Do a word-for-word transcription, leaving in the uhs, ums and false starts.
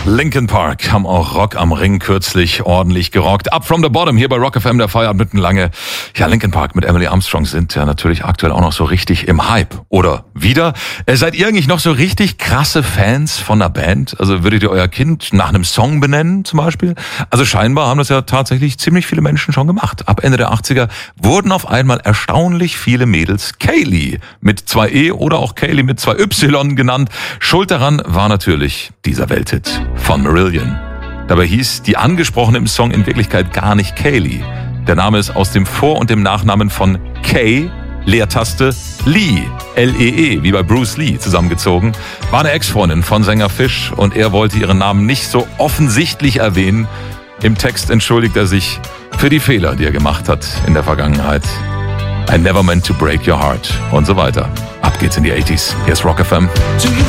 Linkin Park haben auch Rock am Ring kürzlich ordentlich gerockt. Up from the bottom hier bei Rock F M, der Feierabend mitten lange. Ja, Linkin Park mit Emily Armstrong sind ja natürlich aktuell auch noch so richtig im Hype. Oder wieder? Äh, seid ihr eigentlich noch so richtig krasse Fans von einer Band? Also würdet ihr euer Kind nach einem Song benennen zum Beispiel? Also scheinbar haben das ja tatsächlich ziemlich viele Menschen schon gemacht. Ab Ende der achtziger wurden auf einmal erstaunlich viele Mädels Kaylee mit zwei E oder auch Kaylee mit zwei Y genannt. Schuld daran war natürlich dieser Welthit von Marillion. Dabei hieß die angesprochene im Song in Wirklichkeit gar nicht Kaylee. Der Name ist aus dem Vor- und dem Nachnamen von Kay, Leertaste, Lee, L E E, wie bei Bruce Lee, zusammengezogen. War eine Ex-Freundin von Sänger Fish und er wollte ihren Namen nicht so offensichtlich erwähnen. Im Text entschuldigt er sich für die Fehler, die er gemacht hat in der Vergangenheit. I never meant to break your heart und so weiter. Ab geht's in die achtziger. Hier ist Rock F M.